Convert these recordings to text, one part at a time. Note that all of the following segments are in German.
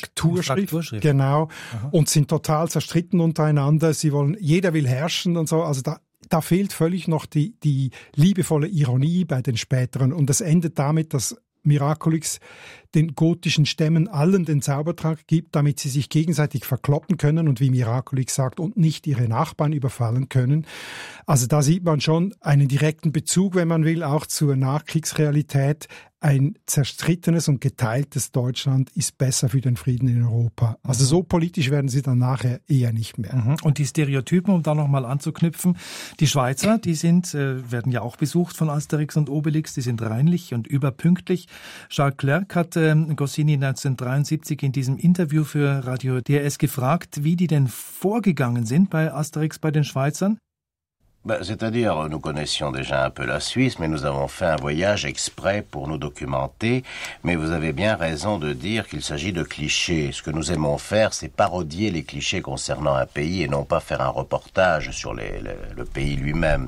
Frakturschrift. Genau. Aha. Und sind total zerstritten untereinander. Jeder will herrschen und so. Also da fehlt völlig noch die liebevolle Ironie bei den späteren. Und das endet damit, dass Miraculix den gotischen Stämmen allen den Zaubertrank gibt, damit sie sich gegenseitig verkloppen können und wie Miraculix sagt, und nicht ihre Nachbarn überfallen können. Also da sieht man schon einen direkten Bezug, wenn man will, auch zur Nachkriegsrealität. Ein zerstrittenes und geteiltes Deutschland ist besser für den Frieden in Europa. Also so politisch werden sie dann nachher eher nicht mehr. Und die Stereotypen, um da nochmal anzuknüpfen, die Schweizer, die werden ja auch besucht von Asterix und Obelix, die sind reinlich und überpünktlich. Charles Clerc hat Goscinny 1973 in diesem Interview für Radio DRS gefragt, wie die denn vorgegangen sind bei Asterix, bei den Schweizern. C'est-à-dire, nous connaissions déjà un peu la Suisse, mais nous avons fait un voyage exprès pour nous documenter. Mais vous avez bien raison de dire qu'il s'agit de clichés. Ce que nous aimons faire, c'est parodier les clichés concernant un pays et non pas faire un reportage sur le pays lui-même.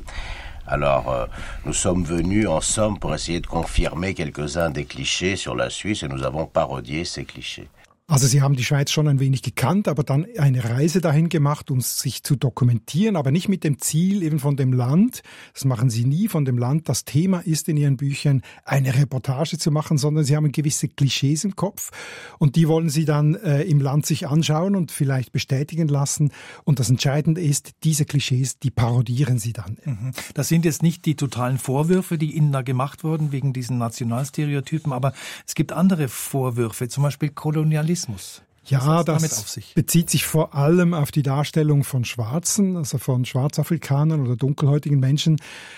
Alors, nous sommes venus, en somme, pour essayer de confirmer quelques-uns des clichés sur la Suisse et nous avons parodié ces clichés. Also sie haben die Schweiz schon ein wenig gekannt, aber dann eine Reise dahin gemacht, um sich zu dokumentieren, aber nicht mit dem Ziel eben von dem Land, das machen sie nie, von dem Land, das Thema ist in ihren Büchern, eine Reportage zu machen, sondern sie haben gewisse Klischees im Kopf und die wollen sie dann im Land sich anschauen und vielleicht bestätigen lassen. Und das Entscheidende ist, diese Klischees, die parodieren sie dann. Das sind jetzt nicht die totalen Vorwürfe, die ihnen da gemacht wurden wegen diesen Nationalstereotypen, aber es gibt andere Vorwürfe, zum Beispiel Kolonialismus. Ja, das bezieht sich vor allem auf die Darstellung von Schwarzen, also von Schwarzafrikanern oder dunkelhäutigen Menschen,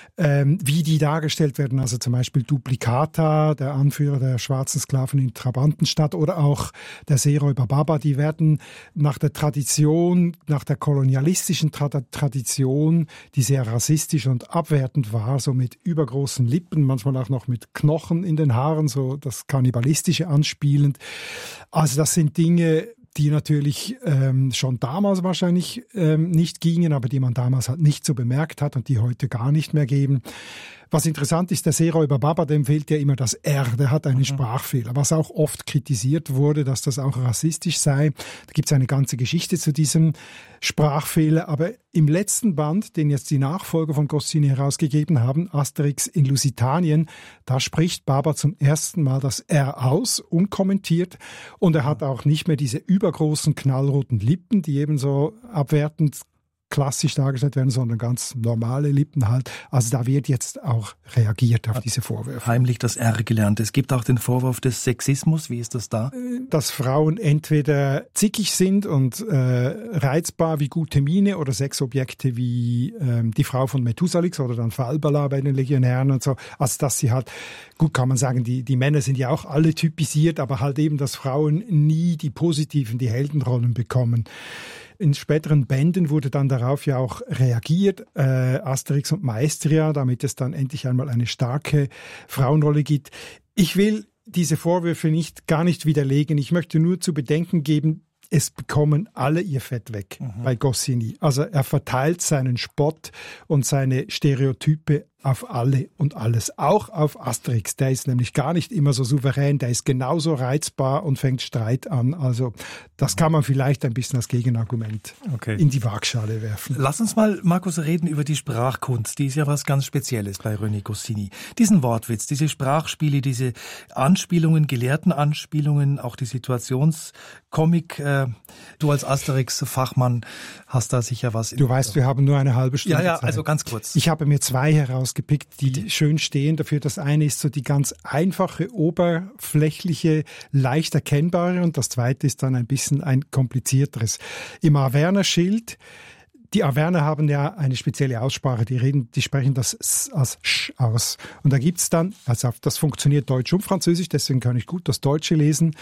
wie die dargestellt werden. Also zum Beispiel Duplicata, der Anführer der schwarzen Sklaven in Trabantenstadt, oder auch der Seeräuber Baba. Die werden nach der Tradition, nach der kolonialistischen Tradition, die sehr rassistisch und abwertend war, so mit übergroßen Lippen, manchmal auch noch mit Knochen in den Haaren, so das Kannibalistische anspielend. Also das sind Dinge, die natürlich schon damals wahrscheinlich nicht gingen, aber die man damals halt nicht so bemerkt hat und die heute gar nicht mehr geben. Was interessant ist, der Seeräuber Baba, dem fehlt ja immer das R, der hat einen Sprachfehler, was auch oft kritisiert wurde, dass das auch rassistisch sei. Da gibt es eine ganze Geschichte zu diesem Sprachfehler, aber im letzten Band, den jetzt die Nachfolger von Goscinny herausgegeben haben, Asterix in Lusitanien, da spricht Baba zum ersten Mal das R aus, unkommentiert, und er hat auch nicht mehr diese übergroßen knallroten Lippen, die ebenso abwertend klassisch dargestellt werden, sondern ganz normale Lippen halt. Also da wird jetzt auch reagiert auf diese Vorwürfe. Heimlich das R gelernt. Es gibt auch den Vorwurf des Sexismus. Wie ist das da? Dass Frauen entweder zickig sind und reizbar wie gute Mine oder Sexobjekte wie die Frau von Methusalix oder dann Falbala bei den Legionären und so. Also dass sie halt, gut kann man sagen, die Männer sind ja auch alle typisiert, aber halt eben, dass Frauen nie die positiven, die Heldenrollen bekommen. In späteren Bänden wurde dann darauf ja auch reagiert, Asterix und Maestria, damit es dann endlich einmal eine starke Frauenrolle gibt. Ich will diese Vorwürfe gar nicht widerlegen. Ich möchte nur zu bedenken geben, es bekommen alle ihr Fett weg bei Goscinny. Also er verteilt seinen Spott und seine Stereotype auf alle und alles. Auch auf Asterix. Der ist nämlich gar nicht immer so souverän, der ist genauso reizbar und fängt Streit an. Also das kann man vielleicht ein bisschen als Gegenargument in die Waagschale werfen. Lass uns mal, Markus, reden über die Sprachkunst. Die ist ja was ganz Spezielles bei René Goscinny. Diesen Wortwitz, diese Sprachspiele, diese Anspielungen, gelehrten Anspielungen, auch die Situationskomik. Du als Asterix-Fachmann hast da sicher was. Du weißt, wir haben nur eine halbe Stunde Ja, Zeit. also ganz kurz. Ich habe mir 2 herausgepickt, die schön stehen dafür. Das eine ist so die ganz einfache, oberflächliche, leicht erkennbare, und das zweite ist dann ein bisschen ein komplizierteres. Im Averner-Schild, die Averner haben ja eine spezielle Aussprache, die sprechen das S als Sch aus. Und da gibt's dann, also das funktioniert Deutsch und Französisch, deswegen kann ich gut das Deutsche lesen.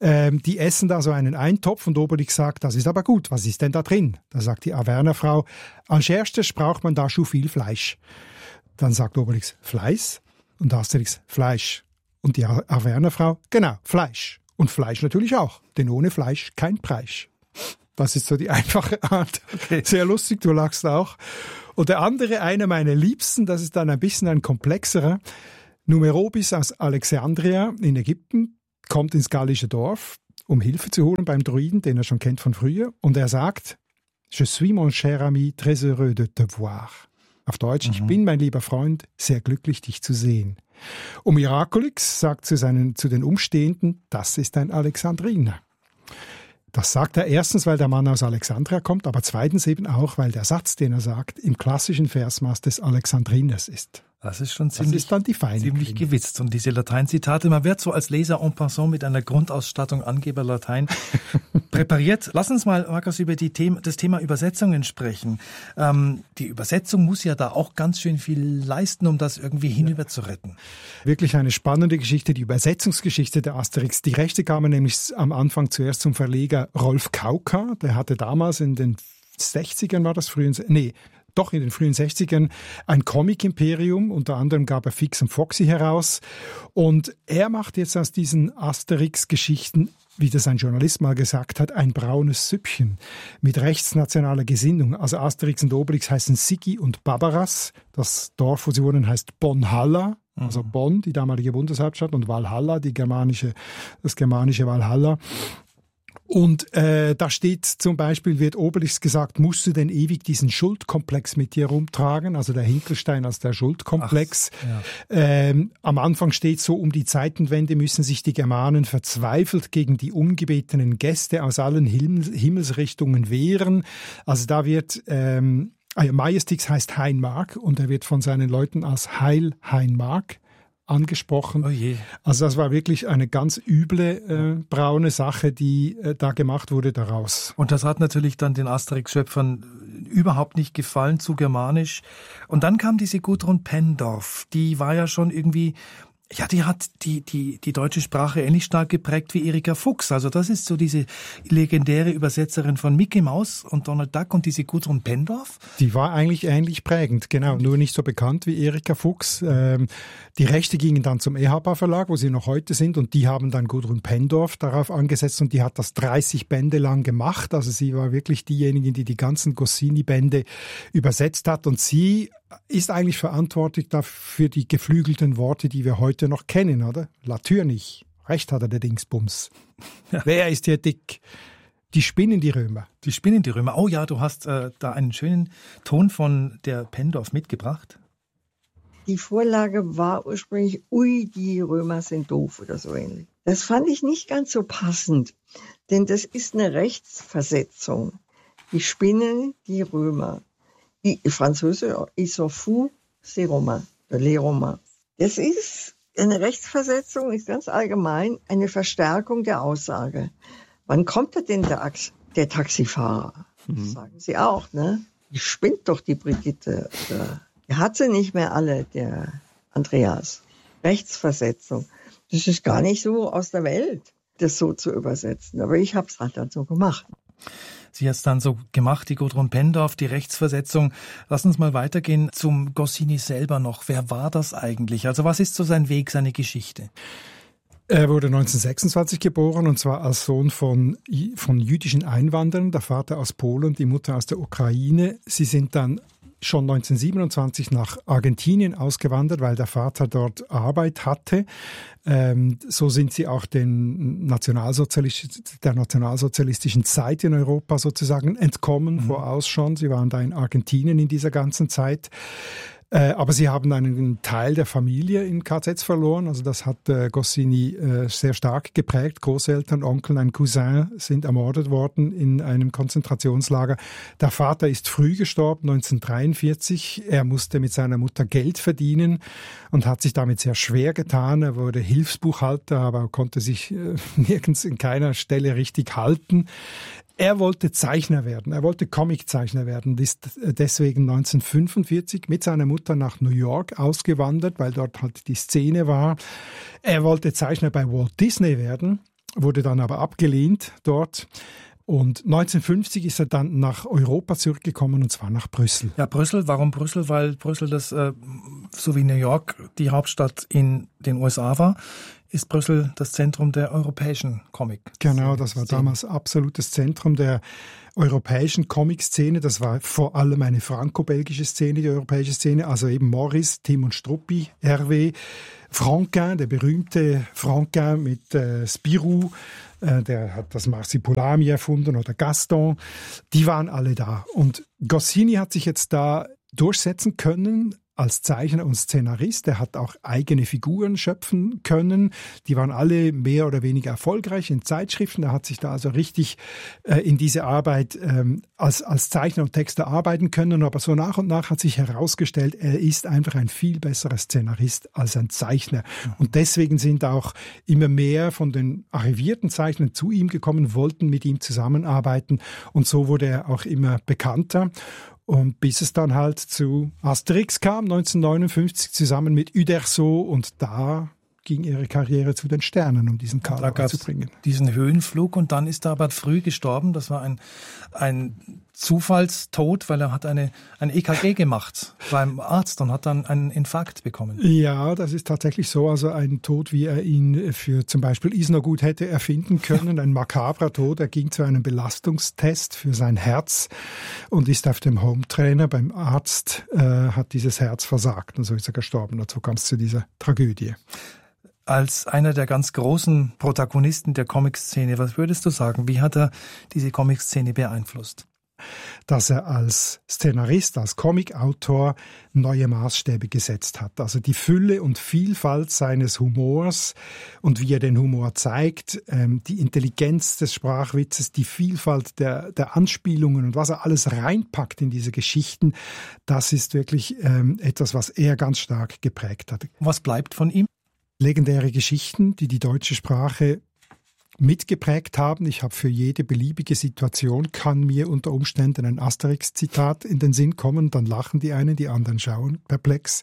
Die essen da so einen Eintopf und Obelix sagt, das ist aber gut, was ist denn da drin? Da sagt die Averner-Frau, als erstes braucht man da schon viel Fleisch. Dann sagt Obelix, Fleiß? Und Asterix, Fleisch. Und die Averner-Frau, genau, Fleisch. Und Fleisch natürlich auch, denn ohne Fleisch kein Preis. Das ist so die einfache Art. Okay. Sehr lustig, du lachst auch. Und der andere, einer meiner Liebsten, das ist dann ein bisschen ein komplexerer. Numerobis aus Alexandria in Ägypten kommt ins gallische Dorf um Hilfe zu holen beim Druiden, den er schon kennt von früher. Und er sagt, Je suis mon cher ami, très heureux de te voir. Auf Deutsch, ich bin, mein lieber Freund, sehr glücklich, dich zu sehen. Und Miraculix sagt zu den Umstehenden, das ist ein Alexandriner. Das sagt er erstens, weil der Mann aus Alexandria kommt, aber zweitens eben auch, weil der Satz, den er sagt, im klassischen Versmaß des Alexandriners ist. Das ist schon ziemlich ziemlich gewitzt. Und diese Lateinzitate, man wird so als Leser en passant mit einer Grundausstattung Angeber Latein präpariert. Lass uns mal, Markus, über das Thema Übersetzungen sprechen. Die Übersetzung muss ja da auch ganz schön viel leisten, um das irgendwie hinüber zu retten. Wirklich eine spannende Geschichte, die Übersetzungsgeschichte der Asterix. Die Rechte kamen nämlich am Anfang zuerst zum Verleger Rolf Kauka. Der hatte damals in den 60ern in den frühen 60ern ein Comic-Imperium. Unter anderem gab er Fix und Foxy heraus. Und er macht jetzt aus diesen Asterix-Geschichten, wie das ein Journalist mal gesagt hat, ein braunes Süppchen mit rechtsnationaler Gesinnung. Also Asterix und Obelix heißen Sigi und Barbaras. Das Dorf, wo sie wohnen, heißt Bonhalla. Also Bonn, die damalige Bundeshauptstadt, und Valhalla, das germanische Valhalla. Und da steht zum Beispiel, wird Obelix gesagt, musst du denn ewig diesen Schuldkomplex mit dir rumtragen? Also der Hinkelstein als der Schuldkomplex. Ach, ja. Am Anfang steht so, um die Zeitenwende müssen sich die Germanen verzweifelt gegen die ungebetenen Gäste aus allen Himmelsrichtungen wehren. Also da wird Majestix heißt Heinmark und er wird von seinen Leuten als Heil Heinmark angesprochen. Oh je. Also das war wirklich eine ganz üble braune Sache, die da gemacht wurde daraus. Und das hat natürlich dann den Asterix-Schöpfern überhaupt nicht gefallen, zu germanisch. Und dann kam diese Gudrun Pendorf, die war ja schon irgendwie, ja, die hat die deutsche Sprache ähnlich stark geprägt wie Erika Fuchs. Also das ist so diese legendäre Übersetzerin von Mickey Mouse und Donald Duck, und diese Gudrun Pendorf. Die war eigentlich ähnlich prägend, genau, nur nicht so bekannt wie Erika Fuchs. Die Rechte gingen dann zum EHPA Verlag, wo sie noch heute sind, und die haben dann Gudrun Pendorf darauf angesetzt, und die hat das 30 Bände lang gemacht. Also sie war wirklich diejenige, die ganzen Goscinny-Bände übersetzt hat, und sie ist eigentlich verantwortlich dafür die geflügelten Worte, die wir heute noch kennen, oder? Natürlich. Recht hat er, der Dingsbums. Ja. Wer ist hier dick? Die spinnen die Römer. Die spinnen die Römer. Oh ja, du hast da einen schönen Ton von der Pendorf mitgebracht. Die Vorlage war ursprünglich, die Römer sind doof oder so ähnlich. Das fand ich nicht ganz so passend, denn das ist eine Rechtsversetzung. Die spinnen die Römer. Die Französische, ils sont fous, c'est romain, les romains. Das ist eine Rechtsversetzung, ist ganz allgemein eine Verstärkung der Aussage. Wann kommt da denn der Taxifahrer? Das sagen sie auch, ne? Die spinnt doch, die Brigitte. Der hat sie nicht mehr alle, der Andreas. Rechtsversetzung. Das ist gar nicht so aus der Welt, das so zu übersetzen. Aber ich habe es halt dann so gemacht. Sie hat es dann so gemacht, die Gudrun Pendorf, die Rechtsversetzung. Lass uns mal weitergehen zum Goscinny selber noch. Wer war das eigentlich? Also was ist so sein Weg, seine Geschichte? Er wurde 1926 geboren, und zwar als Sohn von jüdischen Einwanderern, der Vater aus Polen, die Mutter aus der Ukraine. Sie sind dann schon 1927 nach Argentinien ausgewandert, weil der Vater dort Arbeit hatte. So sind sie auch der nationalsozialistischen Zeit in Europa sozusagen entkommen, voraus schon. Sie waren da in Argentinien in dieser ganzen Zeit. Aber sie haben einen Teil der Familie in KZs verloren. Also das hat Goscinny sehr stark geprägt. Großeltern, Onkel, ein Cousin sind ermordet worden in einem Konzentrationslager. Der Vater ist früh gestorben, 1943. Er musste mit seiner Mutter Geld verdienen und hat sich damit sehr schwer getan. Er wurde Hilfsbuchhalter, aber konnte sich nirgends in keiner Stelle richtig halten. Er wollte Zeichner werden, er wollte Comiczeichner werden, ist deswegen 1945 mit seiner Mutter nach New York ausgewandert, weil dort halt die Szene war. Er wollte Zeichner bei Walt Disney werden, wurde dann aber abgelehnt dort. Und 1950 ist er dann nach Europa zurückgekommen, und zwar nach Brüssel. Ja, Brüssel. Warum Brüssel? Weil Brüssel so wie New York die Hauptstadt in den USA war, ist Brüssel das Zentrum der europäischen Comic. Genau, das war damals absolutes Zentrum der europäischen Comic-Szene. Das war vor allem eine franco-belgische Szene, die europäische Szene. Also eben Morris, Tim und Struppi, Hervé, Franquin, der berühmte Franquin mit Spirou, der hat das Marsupilami erfunden, oder Gaston. Die waren alle da. Und Goscinny hat sich jetzt da durchsetzen können als Zeichner und Szenarist. Er hat auch eigene Figuren schöpfen können. Die waren alle mehr oder weniger erfolgreich in Zeitschriften. Er hat sich da also richtig in diese Arbeit als Zeichner und Texter arbeiten können. Aber so nach und nach hat sich herausgestellt, er ist einfach ein viel besserer Szenarist als ein Zeichner. Und deswegen sind auch immer mehr von den arrivierten Zeichnern zu ihm gekommen, wollten mit ihm zusammenarbeiten. Und so wurde er auch immer bekannter. Und bis es dann halt zu Asterix kam, 1959, zusammen mit Uderzo. Und da ging ihre Karriere zu den Sternen, um diesen Karl zu bringen. Diesen Höhenflug, und dann ist er aber früh gestorben. Das war ein Zufallstod, weil er hat ein EKG gemacht beim Arzt und hat dann einen Infarkt bekommen. Ja, das ist tatsächlich so. Also ein Tod, wie er ihn für zum Beispiel Isnogut hätte erfinden können. Ein makabrer Tod. Er ging zu einem Belastungstest für sein Herz und ist auf dem Hometrainer beim Arzt, hat dieses Herz versagt. Und so ist er gestorben. Und so kam es zu dieser Tragödie. Als einer der ganz großen Protagonisten der Comic-Szene, was würdest du sagen? Wie hat er diese Comic-Szene beeinflusst? Dass er als Szenarist, als Comicautor neue Maßstäbe gesetzt hat. Also die Fülle und Vielfalt seines Humors und wie er den Humor zeigt, die Intelligenz des Sprachwitzes, die Vielfalt der Anspielungen und was er alles reinpackt in diese Geschichten, das ist wirklich etwas, was er ganz stark geprägt hat. Was bleibt von ihm? Legendäre Geschichten, die die deutsche Sprache mitgeprägt haben. Ich habe für jede beliebige Situation, kann mir unter Umständen ein Asterix-Zitat in den Sinn kommen, dann lachen die einen, die anderen schauen perplex.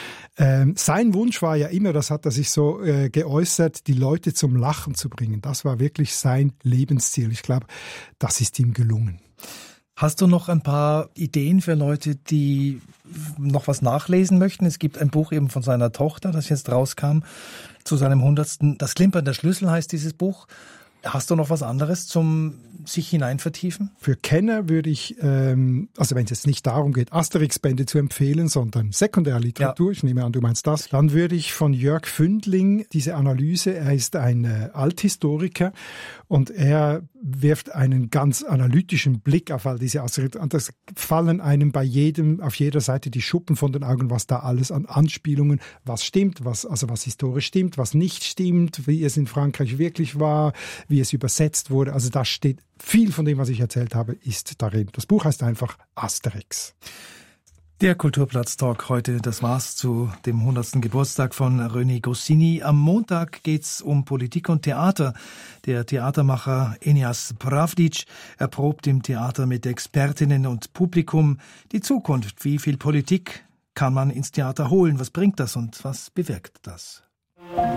Sein Wunsch war ja immer, das hat er sich so geäußert, die Leute zum Lachen zu bringen. Das war wirklich sein Lebensziel. Ich glaube, das ist ihm gelungen. Hast du noch ein paar Ideen für Leute, die noch was nachlesen möchten? Es gibt ein Buch eben von seiner Tochter, das jetzt rauskam, zu seinem 100. Das Klimpern der Schlüssel heißt dieses Buch. Hast du noch was anderes zum sich hineinvertiefen? Für Kenner würde ich, also wenn es jetzt nicht darum geht, Asterix-Bände zu empfehlen, sondern Sekundärliteratur, ich nehme an, du meinst das, dann würde ich von Jörg Fündling diese Analyse, er ist ein Althistoriker und er wirft einen ganz analytischen Blick auf all diese Asterix, und das fallen einem bei jedem, auf jeder Seite die Schuppen von den Augen, was da alles an Anspielungen, was stimmt, was historisch stimmt, was nicht stimmt, wie es in Frankreich wirklich war, wie es übersetzt wurde. Also da steht viel von dem, was ich erzählt habe, ist darin. Das Buch heißt einfach Asterix. Der Kulturplatz-Talk heute, das war's zu dem 100. Geburtstag von René Goscinny. Am Montag geht's um Politik und Theater. Der Theatermacher Eneas Pravdic erprobt im Theater mit Expertinnen und Publikum die Zukunft. Wie viel Politik kann man ins Theater holen? Was bringt das und was bewirkt das?